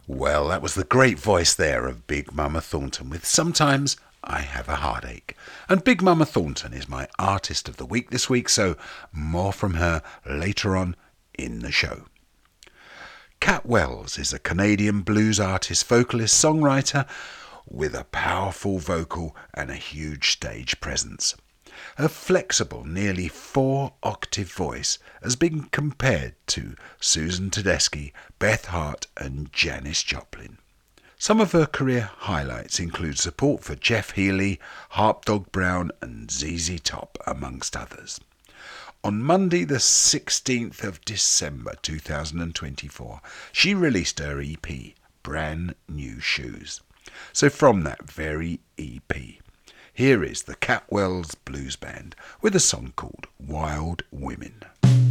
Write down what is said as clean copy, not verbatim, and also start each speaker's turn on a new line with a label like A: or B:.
A: Well, that was the great voice there of Big Mama Thornton with Sometimes I Have a Heartache. And Big Mama Thornton is my artist of the week this week, so more from her later on in the show. Cat Wells is a Canadian blues artist, vocalist, songwriter with a powerful vocal and a huge stage presence. Her flexible, nearly 4-octave voice has been compared to Susan Tedeschi, Beth Hart and Janis Joplin. Some of her career highlights include support for Jeff Healey, Harp Dog Brown and ZZ Top, amongst others. On Monday the 16th of December 2024, she released her EP, Brand New Shoes. So from that very EP, here is the Cat Wells Blues Band with a song called Wild Women.